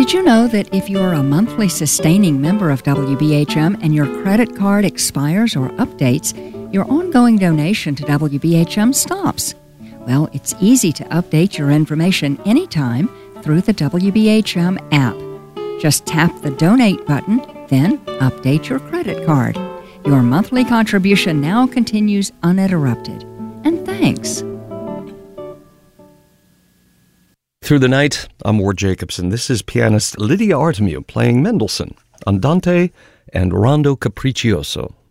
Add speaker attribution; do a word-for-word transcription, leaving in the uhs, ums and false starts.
Speaker 1: Did you know that if you're a monthly sustaining member of W B H M and your credit card expires or updates, your ongoing donation to W B H M stops? Well, it's easy to update your information anytime through the W B H M app. Just tap the Donate button, then update your credit card. Your monthly contribution now continues uninterrupted. And thanks.
Speaker 2: Through the night, I'm Ward Jacobson. This is pianist Lydia Artemiou playing Mendelssohn, Andante, and Rondo Capriccioso.